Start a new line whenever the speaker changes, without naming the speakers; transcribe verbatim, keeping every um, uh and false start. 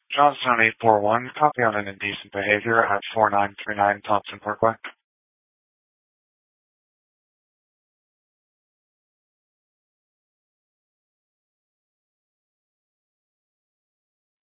Johnstown eight four one, copy on an indecent behavior at four nine three nine Thompson Parkway.